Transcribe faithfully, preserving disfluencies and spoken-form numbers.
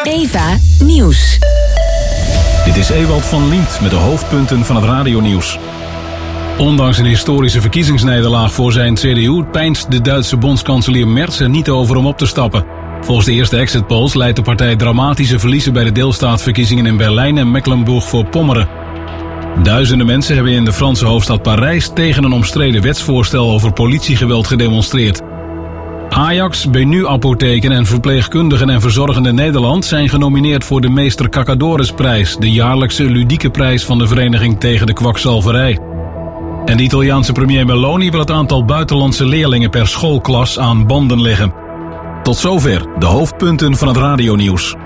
Eva Nieuws. Dit is Ewald van Liemt met de hoofdpunten van het radionieuws. Ondanks een historische verkiezingsnederlaag voor zijn C D U peinst de Duitse bondskanselier Merz er niet over om op te stappen. Volgens de eerste exit polls leidt de partij dramatische verliezen bij de deelstaatverkiezingen in Berlijn en Mecklenburg-Voorpommeren. Duizenden mensen hebben in de Franse hoofdstad Parijs tegen een omstreden wetsvoorstel over politiegeweld gedemonstreerd. Ajax, Benu Apotheken en Verpleegkundigen en Verzorgenden Nederland zijn genomineerd voor de Meester Cacadorusprijs, de jaarlijkse ludieke prijs van de Vereniging tegen de Kwakzalverij. En de Italiaanse premier Meloni wil het aantal buitenlandse leerlingen per schoolklas aan banden leggen. Tot zover de hoofdpunten van het radionieuws.